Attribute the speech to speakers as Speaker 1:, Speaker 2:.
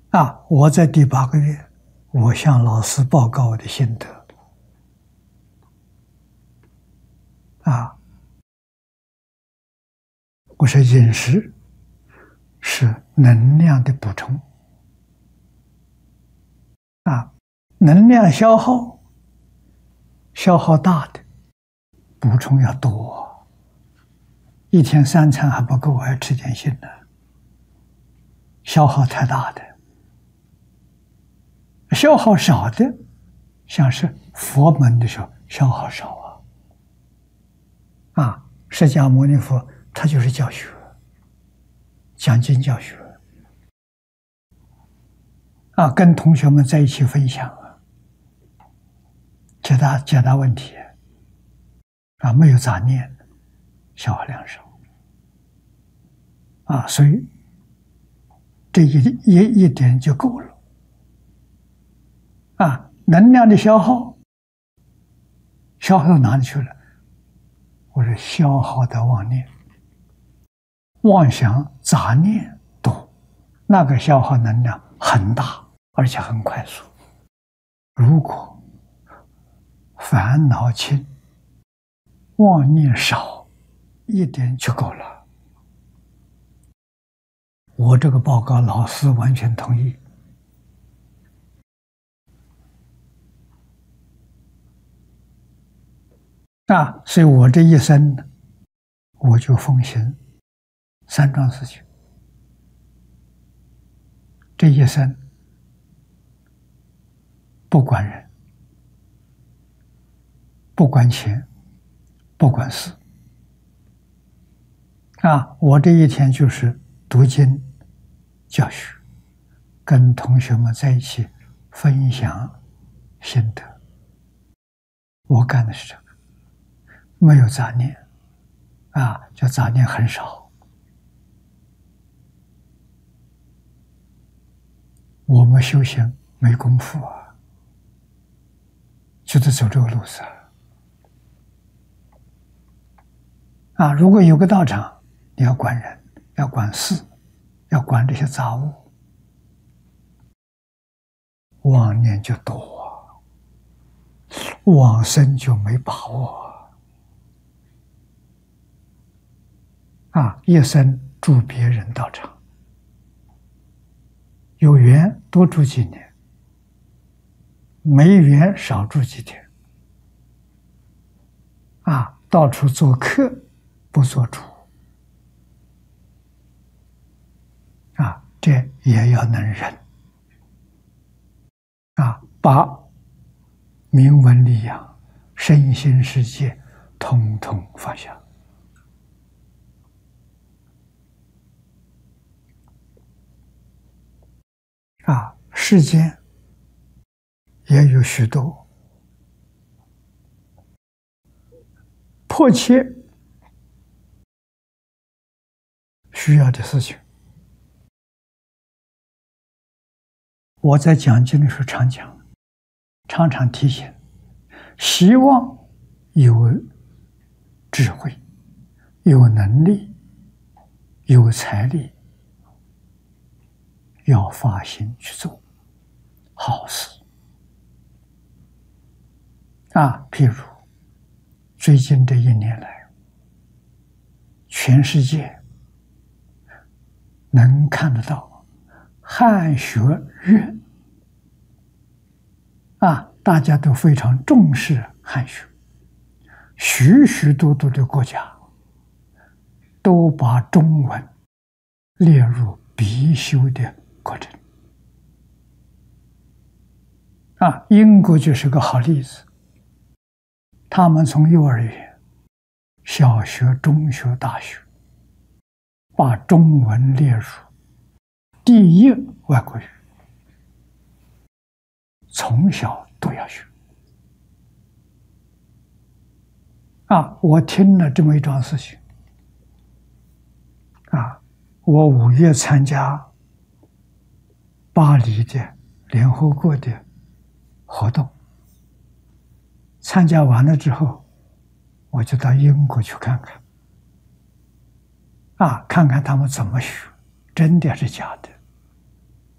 Speaker 1: 我在第8个月，我向老师报告我的心得。我说饮食是能量的补充。能量消耗大的，补充要多。一天3餐还不够，还要吃点心呢。消耗太大的，消耗少的，像是佛门的时候消耗少释迦牟尼佛他就是教学，讲经教学跟同学们在一起分享解答问题没有杂念，消耗量少所以这一点就够了能量的消耗到哪里去了？我是消耗的妄念、妄想、杂念多，那个消耗能量很大，而且很快速。如果烦恼轻，妄念少，一点就够了。我这个报告老师完全同意所以我这一生我就奉行3桩事情。这一生不管人，不管钱，不管事我这一天就是读经教学，跟同学们在一起分享心得。我干的是这个，没有杂念就杂念很少。我们修行没功夫就得走这个路子如果有个道场，你要管人，要管事，要管这些杂物，妄念就多往生就没把握一生住别人道场，有缘多住几年，没缘少住几天到处做客不做主这也要能忍把名闻利养、身心世界统统放下世间也有许多迫切需要的事情。我在讲经的时候常讲，常常提醒，希望有智慧、有能力、有财力，要发心去做好事譬如最近这1年来，全世界能看得到汉学热大家都非常重视汉学，许许多多的国家都把中文列入必修的课程英国就是个好例子。他们从幼儿园、小学、中学、大学把中文列入第1外国语，从小都要学我听了这么一桩事情我5月参加巴黎的联合国的活动，参加完了之后，我就到英国去看看看看他们怎么学，真的是假的